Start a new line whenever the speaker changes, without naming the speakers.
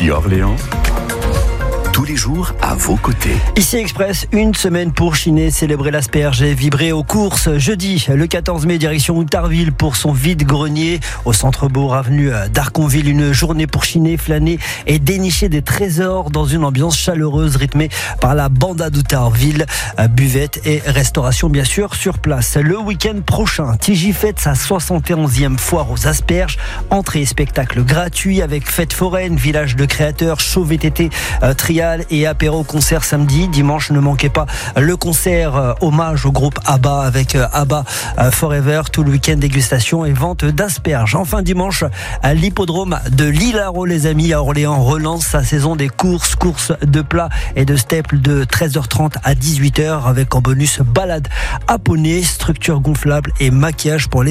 Ici Orléans, tous les jours à vos côtés.
Ici Express, une semaine pour chiner, célébrer l'asperge et vibrer aux courses. Jeudi, le 14 mai, direction Outarville pour son vide-grenier. Au centre-bourg, avenue d'Arconville, une journée pour chiner, flâner et dénicher des trésors dans une ambiance chaleureuse rythmée par la banda d'Outarville. Buvette et restauration bien sûr sur place. Le week-end prochain, Tigy fête sa 71e foire aux asperges. Entrée et spectacle gratuit avec fête foraine, village de créateurs, show VTT, trial et apéro concert samedi. Dimanche, ne manquez pas le concert hommage au groupe ABBA avec ABBA Forever. Tout le week-end, dégustation et vente d'asperges. Enfin dimanche, à l'hippodrome de Lillaro, les amis, à Orléans, relance sa saison des courses de plats et de steppes de 13h30 à 18h avec en bonus balade à poney, structure gonflable et maquillage pour les